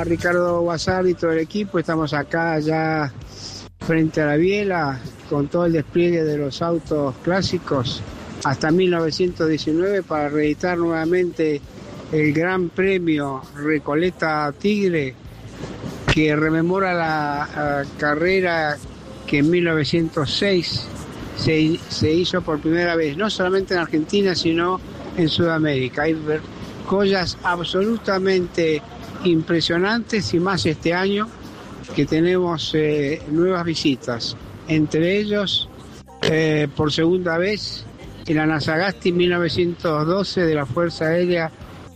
habla Ricardo Guasardi y todo el equipo. Estamos acá ya frente a la biela con todo el despliegue de los autos clásicos hasta 1919 para reeditar nuevamente el Gran Premio Recoleta Tigre, que rememora la carrera que en 1906 se hizo por primera vez, no solamente en Argentina, sino en Sudamérica. Hay cosas absolutamente impresionantes, y más este año que tenemos nuevas visitas, entre ellos por segunda vez el Anasagasti 1912 de la Fuerza Aérea,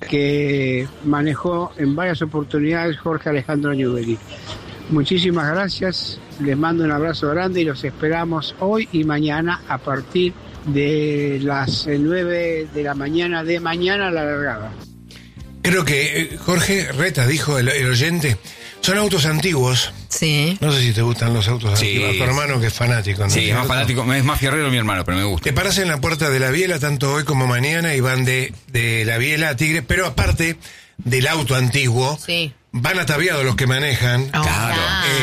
que manejó en varias oportunidades Jorge Alejandro Newbery. Muchísimas gracias, les mando un abrazo grande y los esperamos hoy y mañana a partir de las 9 de la mañana de mañana a la largada. Creo que Jorge Reta dijo, el oyente, son autos antiguos. Sí. No sé si te gustan los autos Sí, antiguos. Tu hermano que es fanático, ¿no? Sí, es más fanático, es más fierrero mi hermano, pero me gusta. Te paras en la puerta de la biela tanto hoy como mañana y van de la biela a Tigre, pero aparte del auto antiguo, Sí. van ataviados los que manejan. Claro.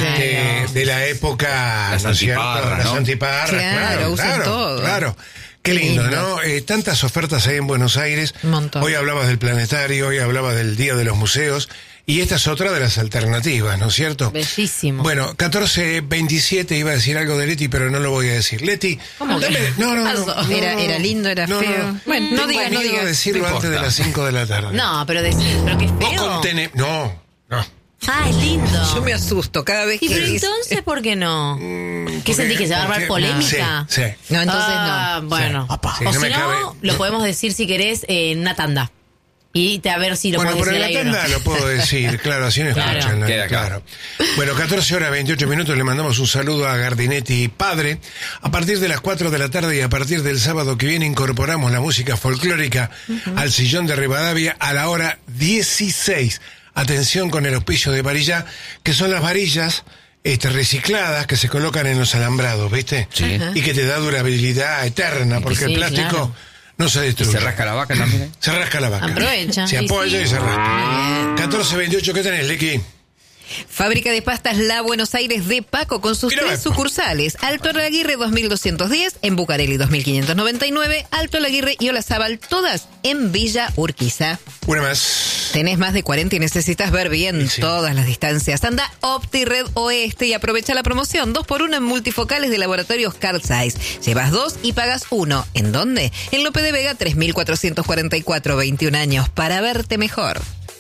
De la época, Las ¿no es cierto? antiparras, Las ¿no? antiparras, Claro, usan todo. Claro. Qué lindo, ¿no? Tantas ofertas hay en Buenos Aires. Un montón. Hoy hablabas del planetario, hoy hablabas del Día de los Museos, y esta es otra de las alternativas, ¿no es cierto? Bellísimo. Bueno, 14:27, iba a decir algo de Leti, pero no lo voy a decir. Leti, ¿Cómo que? no, Era lindo, era feo. Bueno, no digas, no Tengo miedo digas. decirlo No antes de importa. las 5 de la tarde. No, pero qué feo. No. Ah, es lindo. Yo me asusto cada vez ¿Y que pero dice- entonces por qué no? ¿Qué sentís, que se va a armar porque- polémica? Sí. No, entonces Ah, no. bueno. Sí, O no si me no, cabe. lo podemos decir si querés en una tanda. Y a ver si lo Bueno, podés pero en decir la al aire o tanda no. lo puedo decir, claro, así no Claro. escuchan. ¿no? Queda claro. Bueno, 14:28, le mandamos un saludo a Gardinetti padre. A partir de las 4 de la tarde y a partir del sábado que viene incorporamos la música folclórica al Sillón de Rivadavia a la hora 16. Atención con el auspicio de varilla, que son las varillas recicladas que se colocan en los alambrados, ¿viste? Sí. Y que te da durabilidad eterna, porque Sí, el plástico claro. no se ¿Y destruye. se rasca la vaca también? Se rasca la vaca. Aprovecha. Se Sí, apoya sí. y se rasca. 14:28, ¿qué tenés, Lequi? Fábrica de Pastas La Buenos Aires de Paco con sus Mira, 3 sucursales. Alto Alaguirre 2210, en Bucareli 2599, Alto Alaguirre y Olazábal, todas en Villa Urquiza. Una más. Tenés más de 40 y necesitas ver bien Sí. todas las distancias. Anda OptiRed Oeste y aprovecha la promoción 2x1 en multifocales de laboratorios Carl Zeiss. Llevas 2 y pagas 1. ¿En dónde? En Lope de Vega 3444, 21 años para verte mejor.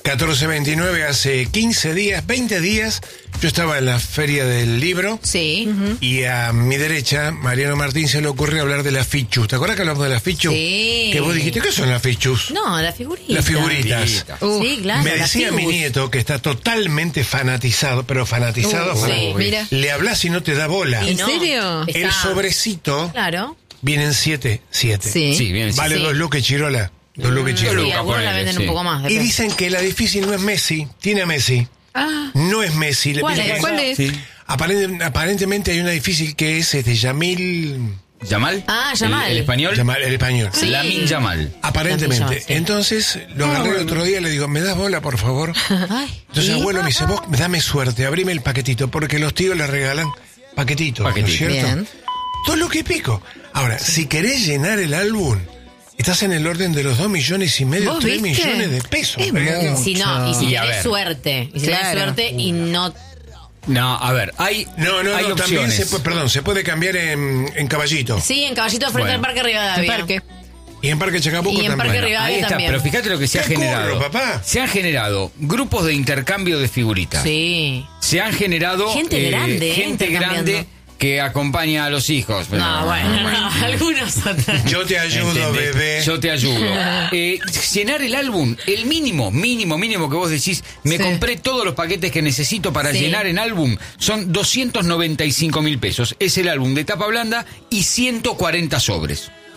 14:29, hace 15 días, 20 días, yo estaba en la Feria del Libro Sí. y a mi derecha, Mariano Martín, se le ocurrió hablar de las fichus. ¿Te acuerdas que hablamos de las fichus? Sí. Que vos dijiste, ¿qué son las fichus? No, la figurita. Las figuritas. Sí, claro. Me la decía mi figus. nieto, que está totalmente fanatizado, pero fanatizado. Sí, mira. Le hablas y no te da bola. Y ¿En no, serio? está- El sobrecito Claro. viene en 7. Sí. Sí, bien. Vale Sí. 2 lucas, Chirola. 2 lucas, Sí, Chirola. algunos la venden sí. un poco más. Y depende. dicen que la difícil no es Messi, tiene a Messi. Ah, No es Messi. ¿Cuál Le- es? ¿cuál es? Sí. Aparentemente hay una difícil que es Yamil. ¿Yamal? Ah, Yamal. ¿El español? El español. Sí. Lamin Yamal. Aparentemente. Lamin Yamal, sí. Entonces lo agarré el otro día y le digo, ¿me das bola, por favor? Ay. Entonces abuelo me dice, vos dame suerte, abrime el paquetito, porque los tíos le regalan paquetitos, ¿no es Paquetito. cierto? Bien. 2 lucas y pico. Ahora, si querés llenar el álbum, estás en el orden de los 2,5 millones, ¿Vos 3 viste? millones de pesos. Es ¿verdad? mucho. Si no, y si Y a tenés ver. suerte. Y si Claro. tenés suerte y no. No, a ver, hay No, hay también opciones. se puede cambiar en Caballito. Sí, en Caballito frente Bueno. al Parque Rivadavia. ¿en parque? Y en Parque Chacabuco Y en también. Parque Rivadavia Ahí está, también. pero fíjate lo que se ha ¿Qué generado. curro, papá? Se han generado grupos de intercambio de figuritas. Sí. Se han generado Gente grande, gente intercambiando. grande que acompaña a los hijos. Pero- No, bueno, no, algunos otros. Yo te ayudo, ¿Entendés? bebé. Yo te ayudo. Llenar el álbum, el mínimo que vos decís, me Sí. compré todos los paquetes que necesito para Sí. llenar el álbum, son 295.000 pesos. Es el álbum de tapa blanda y 140 sobres.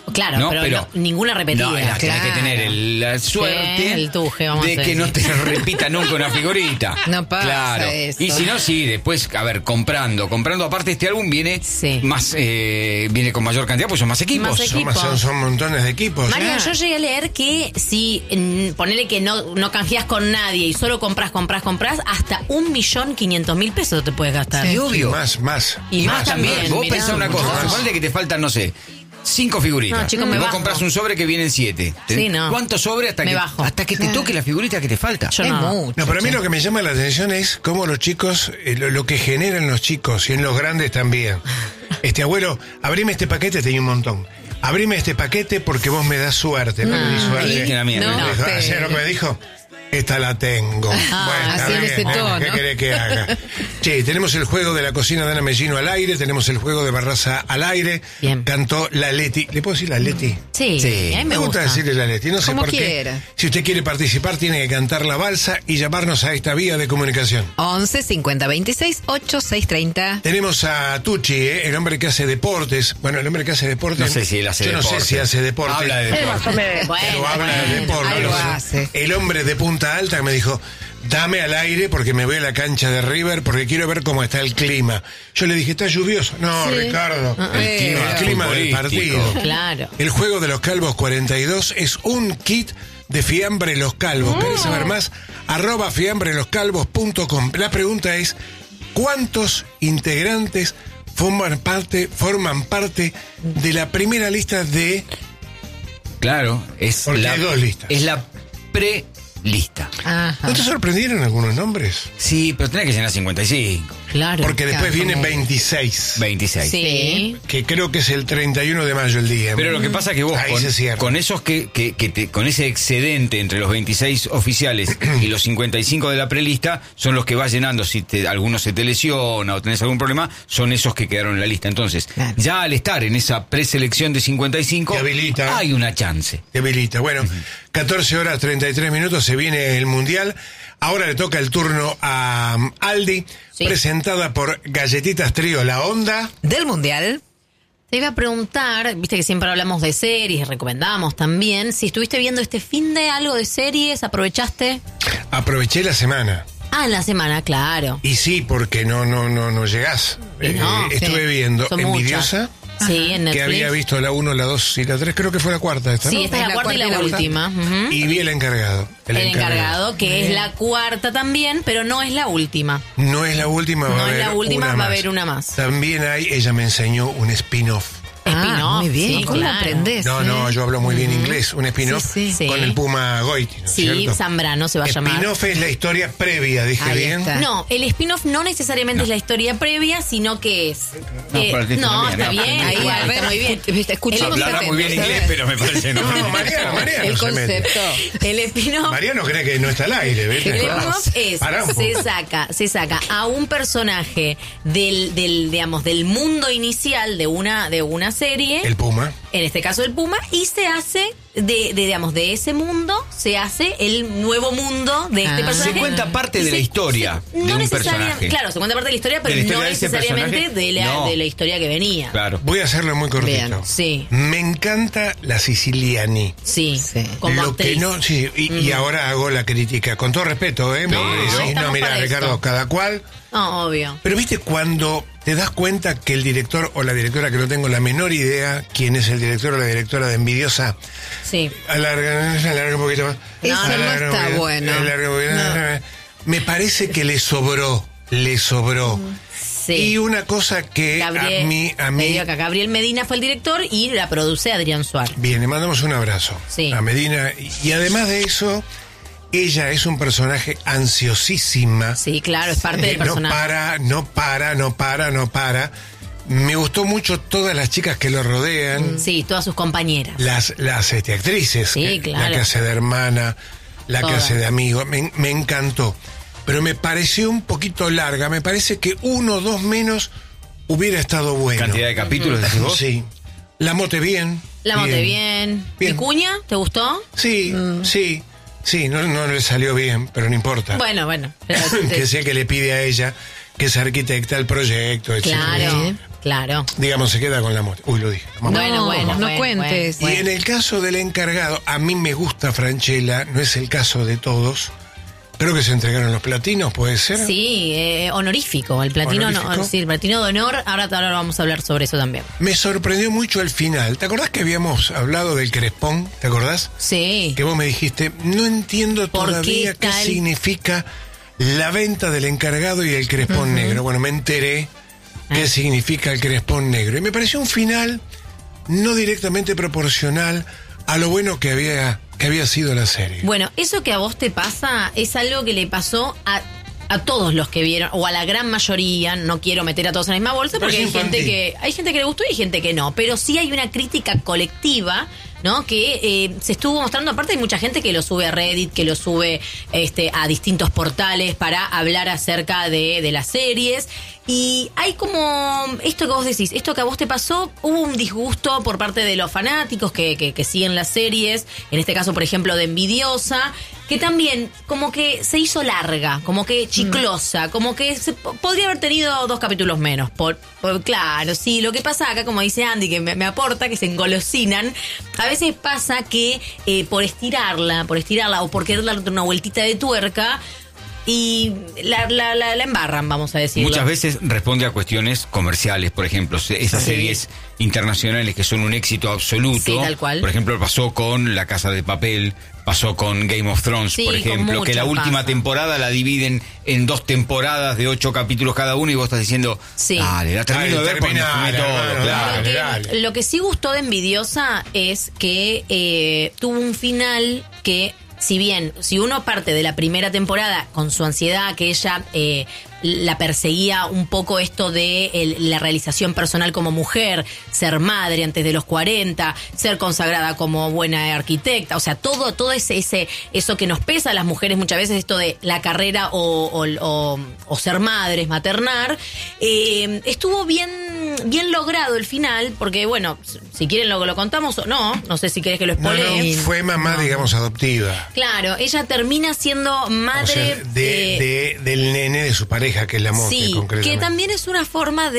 Claro, ¿no? pero ninguna repetida. No, tenés claro. que tener la suerte Sí, el tuje, vamos de a que decir. no te repita nunca una figurita. No pasa claro. eso. Y si no, sí, después, a ver, comprando. Aparte este álbum viene Sí. más, viene con mayor cantidad, pues son más equipos. Más equipos. Son montones de equipos. María, yo llegué a leer que si ponele que no canjeás con nadie y solo compras, hasta 1.500.000 pesos te puedes gastar. Sí. Y obvio. Más. Y más también. Vos mirá. pensás una cosa, Mucho más. suponete que te faltan, no sé, 5 figuritas. No, chicos, me Vos bajo. compras un sobre que vienen 7. Sí, no. ¿Cuántos sobres Me bajo. hasta que te toque la figurita que te falta? Yo Es no. mucho. No, pero a mí che. lo que me llama la atención es cómo los chicos, lo que generan los chicos y en los grandes también. Abuelo, abrime este paquete, tenía un montón. Abrime este paquete porque vos me das suerte. Me di suerte. Viste la mía, No, ¿no? Me dijo, pero- ¿ayer lo que me dijo? Esta la tengo. así en ese tono. ¿Qué querés que haga? Che, tenemos el juego de la cocina de Ana Mellino al aire, tenemos el juego de Barraza al aire. Bien. Cantó la Leti. ¿Le puedo decir la Leti? Sí, Sí. a mí Me gusta decirle la Leti, no sé Como por quiera. qué. Si usted quiere participar, tiene que cantar la balsa y llamarnos a esta vía de comunicación. 11 50 26 8630. Tenemos a Tucci, el hombre que hace deportes. Bueno, el hombre que hace deportes. No sé si él hace Yo deporte. no sé si hace deporte. Habla de deporte. Pero habla de deporte. algo no sé. hace. El hombre de Punta Alta me dijo, dame al aire porque me voy a la cancha de River porque quiero ver cómo está el clima. Yo le dije, ¿está lluvioso? No, Sí. Ricardo. El clima del futbolístico. partido. Claro. El juego de los calvos 42 es un kit de fiambre los calvos. ¿Querés saber más? @fiambreloscalvos.com. La pregunta es, ¿cuántos integrantes forman parte de la primera lista de... Claro, es Porque la, hay dos listas. Es la pre-lista. Ajá. ¿No te sorprendieron algunos nombres? Sí, pero tenés que llenar 55. Claro. Porque después Claro, vienen como- 26. 26. Sí. Que creo que es el 31 de mayo el día. Pero lo que pasa es que vos Ahí se cierra. con esos con ese excedente entre los 26 oficiales y los 55 de la prelista son los que vas llenando. Si alguno se te lesiona o tenés algún problema, son esos que quedaron en la lista. Entonces, Claro. ya al estar en esa preselección de 55, Te habilita. hay una chance. Te habilita. Bueno, 14 horas 33 minutos, se viene el Mundial. Ahora le toca el turno a Aldi, Sí. presentada por Galletitas Trío La Onda. Del Mundial. Te iba a preguntar, viste que siempre hablamos de series, recomendamos también, si estuviste viendo este fin de algo de series, aprovechaste. Aproveché la semana. En la semana, claro. Y sí, porque no llegás. Y no, estuve sí. viendo Son Envidiosa, Sí, en Netflix. que había visto la 1, la 2 y la 3, creo que fue la cuarta esta, Sí, ¿no? esta es la cuarta y la última. Ujú. Y vi El Encargado. El encargado, que es la cuarta también, pero no es la última. No es la última, va No a es haber la última, una va a más. haber una más. También hay, ella me enseñó un spin-off. Spin-off, muy bien. sí, ¿Cómo claro. aprendés? No, yo hablo muy bien inglés. Un spin-off Sí, sí. con el Puma Goiti, ¿no es Sí, cierto? Zambrano se va a llamar. Spin-off es la historia previa, dije Ahí bien. está. No, el spin-off no necesariamente es la historia previa, sino que es... No, pero el título no, bien, está no, bien, Ahí, igual, a ver, está muy bien. escucha. Hablará muy bien inglés, pero me parece no. No, Mariano El se mete. concepto. El spin-off... Mariano cree que no está al aire, ¿viste? El spin-off es, Pará un poco. se saca a un personaje del mundo inicial de una serie, El Puma. en este caso el Puma, y se hace de ese mundo, se hace el nuevo mundo de este Ah. personaje. Se cuenta parte Y de la historia de no un necesariamente- personaje. Claro, se cuenta parte de la historia, pero ¿De la historia no de ese necesariamente personaje? No. de la historia que venía. Claro. Voy a hacerlo muy cortito. Bien, sí. Me encanta la Siciliani. Sí, Sí. como Lo actriz. que no, sí, y ahora hago la crítica, con todo respeto, ¿eh? No, Sí, estamos mira, para Ricardo, esto. cada cual. No, obvio. Pero viste, cuando te das cuenta que el director o la directora, que no tengo la menor idea quién es el director o la directora de Envidiosa, Sí. alarga un poquito más. Eso no Alarga un está poquito, bueno. alarga un poquito. Me parece que le sobró. Sí. Y una cosa que a mí, te digo que Gabriel Medina fue el director y la produce Adrián Suárez. bien, le mandamos un abrazo Sí. a Medina. Y además de eso, ella es un personaje ansiosísima. Sí, claro, es parte del personaje. No para. Me gustó mucho todas las chicas que lo rodean. Sí, todas sus compañeras. Las actrices. Sí, claro. La que hace de hermana, la que Todas. hace de amigo. Me encantó. Pero me pareció un poquito larga. Me parece que 1 o 2 menos hubiera estado bueno. Cantidad de capítulos, decís vos. Sí. La mote bien. La monté bien. Bien. ¿Vicuña? ¿Te gustó? Sí, sí. Sí, no le salió bien, pero no importa. Bueno. Pero, Que sea que le pide a ella que se arquitecta el proyecto, etc. Claro. Digamos, se queda con la muerte. Uy, lo dije. No cuentes. Y en el caso del encargado, a mí me gusta Francella, no es el caso de todos. Creo que se entregaron los platinos, ¿puede ser? Sí, honorífico. El platino, ¿Honorífico? sí, el platino de honor. Ahora vamos a hablar sobre eso también. Me sorprendió mucho el final. ¿Te acordás que habíamos hablado del crespón? ¿Te acordás? Sí. Que vos me dijiste, no entiendo ¿Por todavía qué qué tal? significa la venta del encargado y el crespón negro. Bueno, me enteré qué significa el crespón negro. Y me pareció un final no directamente proporcional a lo bueno que había sido la serie. Bueno, eso que a vos te pasa es algo que le pasó a todos los que vieron, o a la gran mayoría. No quiero meter a todos en la misma bolsa, porque hay gente que le gustó y hay gente que no. Pero sí hay una crítica colectiva, ¿no? Que se estuvo mostrando. Aparte hay mucha gente que lo sube a Reddit, que lo sube a distintos portales para hablar acerca de las series. Y hay como esto que vos decís, esto que a vos te pasó, hubo un disgusto por parte de los fanáticos que siguen las series, en este caso, por ejemplo, de Envidiosa, que también como que se hizo larga, como que chiclosa, como que podría haber tenido 2 capítulos menos. Claro, sí, lo que pasa acá, como dice Andy, que me aporta, que se engolosinan, a veces pasa que por estirarla o por querer darle una vueltita de tuerca, y la embarran, vamos a decirlo. Muchas veces responde a cuestiones comerciales, por ejemplo, esas series internacionales que son un éxito absoluto. Sí, tal cual. Por ejemplo, pasó con La Casa de Papel, pasó con Game of Thrones, Sí, por ejemplo, que la última temporada la dividen en 2 temporadas de 8 capítulos cada uno y vos estás diciendo, dale, la termino de ver porque me fumé todo. Claro. Lo que sí gustó de Envidiosa es que tuvo un final que, si uno parte de la primera temporada con su ansiedad, que ella la perseguía un poco esto de la realización personal como mujer, ser madre antes de los 40, ser consagrada como buena arquitecta, o sea, todo eso que nos pesa a las mujeres muchas veces, esto de la carrera o ser madres, maternar, estuvo bien logrado el final, porque bueno, si quieren lo contamos o no sé si querés que lo spoilee. No, fue mamá, digamos, adoptiva. Claro, ella termina siendo madre, o sea, del nene de su pareja, que es la Mote, sí, concretamente. que también es una forma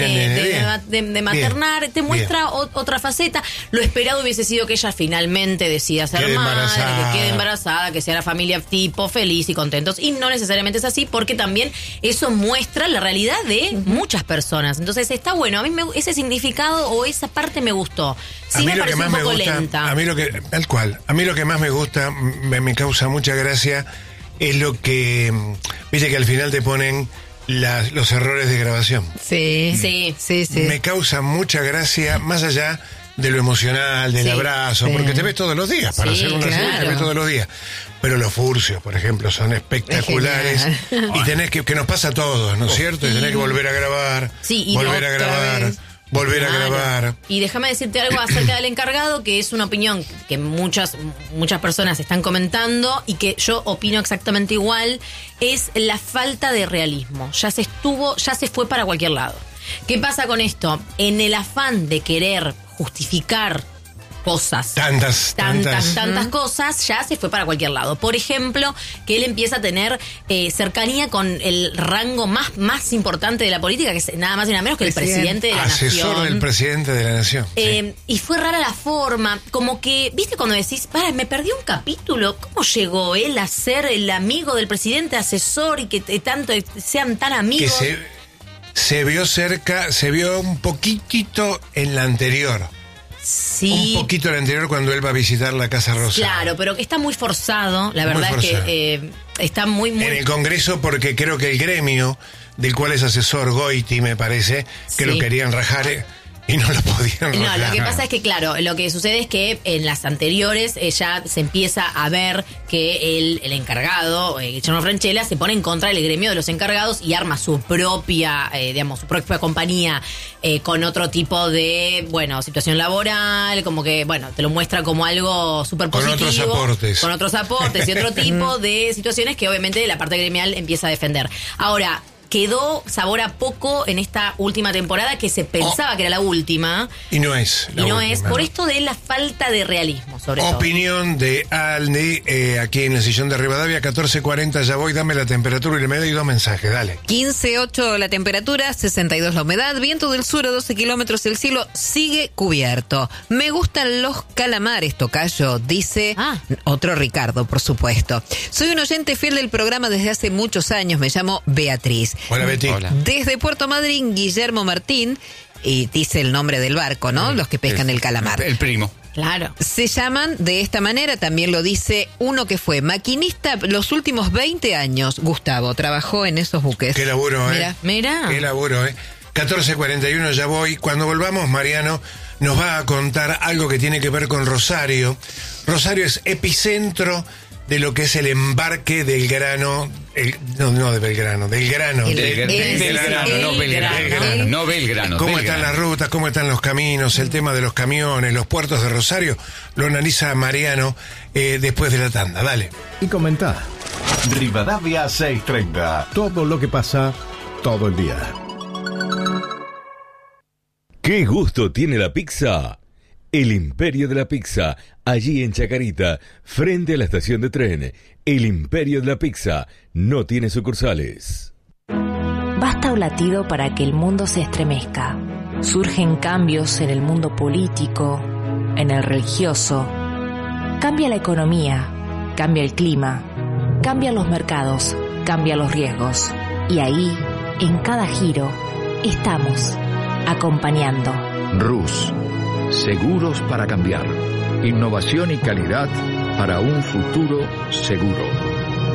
de maternar, bien, te muestra otra faceta. Lo esperado hubiese sido que ella finalmente decida ser madre, que quede embarazada, que sea la familia tipo feliz y contentos, y no necesariamente es así, porque también eso muestra la realidad de muchas personas. Entonces está bueno, a mí ese significado o esa parte me gustó. Sí, me parece un poco lenta. A mí lo que más me gusta, me causa mucha gracia, es lo que, viste que al final te ponen los errores de grabación. Sí. Me causa mucha gracia, más allá de lo emocional, del abrazo, porque te ves todos los días, para hacer una serie te ves todos los días. Pero los furcios, por ejemplo, son espectaculares, y tenés que nos pasa a todos, ¿no es cierto? Y tenés que volver a grabar, volver a grabar. Y déjame decirte algo acerca del encargado, que es una opinión que muchas personas están comentando y que yo opino exactamente igual, es la falta de realismo. Ya se fue para cualquier lado. ¿Qué pasa con esto? En el afán de querer justificar cosas, tantas cosas, ya se fue para cualquier lado. Por ejemplo, que él empieza a tener cercanía con el rango más importante de la política, que es nada más y nada menos que el presidente de la nación. Asesor del presidente de la nación. Y fue rara la forma, como que, ¿viste cuando decís, me perdí un capítulo? ¿Cómo llegó él a ser el amigo del presidente, asesor, y que tanto sean tan amigos? Que se vio cerca, se vio un poquitito en la anterior. Sí. Un poquito el anterior, cuando él va a visitar la Casa Rosada. Claro, pero que está muy forzado, la verdad es que está muy... En el Congreso, porque creo que el gremio, del cual es asesor, Goiti, me parece, que lo querían rajar y no lo podían rajar. No, lo que pasa es que, claro, lo que sucede es que en las anteriores ya se empieza a ver que el encargado, Guillermo Francella, se pone en contra del gremio de los encargados y arma su propia, su propia compañía con otro tipo de, situación laboral, como que, te lo muestra como algo súper positivo. Con otros aportes y otro tipo de situaciones que obviamente la parte gremial empieza a defender. Ahora, quedó sabor a poco en esta última temporada que se pensaba que era la última. Y no es. Y no es, por esto de la falta de realismo, sobre todo. Opinión de Aldi, aquí en el sillón de Rivadavia, 14:40, ya voy, dame la temperatura y le me doy 2 mensajes, dale. 15.8 la temperatura, 62 la humedad, viento del sur a 12 kilómetros, el cielo sigue cubierto. Me gustan los calamares, tocayo, dice otro Ricardo, por supuesto. Soy un oyente fiel del programa desde hace muchos años, me llamo Beatriz. Hola, Betty. Hola. Desde Puerto Madryn, Guillermo Martín, y dice el nombre del barco, ¿no? Los que pescan el calamar. El primo. Claro. Se llaman de esta manera, también lo dice uno que fue maquinista los últimos 20 años. Gustavo, trabajó en esos buques. Qué laburo, Mira. Qué laburo, 14:41, ya voy. Cuando volvamos, Mariano nos va a contar algo que tiene que ver con Rosario. Rosario es epicentro de lo que es el embarque del grano, no de Belgrano, del grano. No Belgrano. ¿Cómo están las rutas? ¿Cómo están los caminos? El tema de los camiones, los puertos de Rosario, lo analiza Mariano después de la tanda. Dale. Y comenta. Rivadavia 630. Todo lo que pasa todo el día. ¿Qué gusto tiene la pizza? El Imperio de la Pizza, allí en Chacarita, frente a la estación de tren. El Imperio de la Pizza no tiene sucursales. Basta un latido para que el mundo se estremezca. Surgen cambios en el mundo político, en el religioso. Cambia la economía, cambia el clima, cambian los mercados, cambian los riesgos. Y ahí, en cada giro, estamos acompañando. RUS. Seguros para cambiar. Innovación y calidad para un futuro seguro.